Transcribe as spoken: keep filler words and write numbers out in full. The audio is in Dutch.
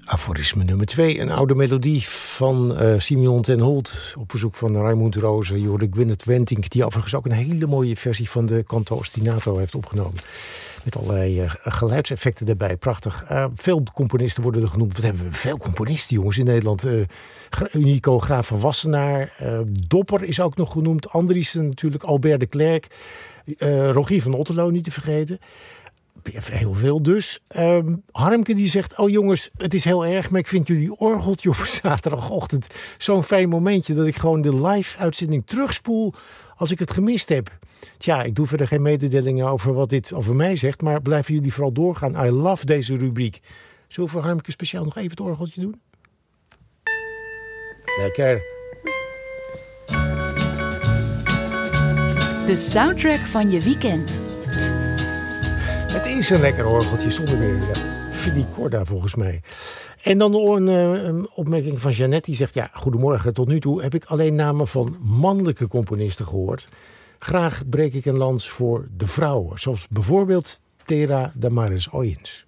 Aforisme nummer twee, een oude melodie van uh, Simeon ten Holt op verzoek van Raimund Roze. Je hoorde Gwyneth Wentink, die overigens ook een hele mooie versie van de Canto Ostinato heeft opgenomen. Met allerlei uh, geluidseffecten erbij, prachtig. Uh, veel componisten worden er genoemd. Wat hebben we veel componisten, jongens, in Nederland. Uh, Unico Graaf van Wassenaar, uh, Dopper is ook nog genoemd. Andriessen natuurlijk, Albert de Klerk, uh, Rogier van Otterlo niet te vergeten. Heel veel dus. Um, Harmke die zegt, oh jongens, het is heel erg, maar ik vind jullie orgeltje op zaterdagochtend zo'n fijn momentje dat ik gewoon de live uitzending terugspoel als ik het gemist heb. Tja, ik doe verder geen mededelingen over wat dit over mij zegt, maar blijven jullie vooral doorgaan. I love deze rubriek. Zullen we voor Harmke speciaal nog even het orgeltje doen? Lekker. De soundtrack van je weekend. Het is een lekker orgeltje zonder meer. Ja. Philly Corda volgens mij. En dan een, een opmerking van Jeannette. Die zegt, ja, goedemorgen. Tot nu toe heb ik alleen namen van mannelijke componisten gehoord. Graag breek ik een lans voor de vrouwen. Zoals bijvoorbeeld Tera Damaris Oyens.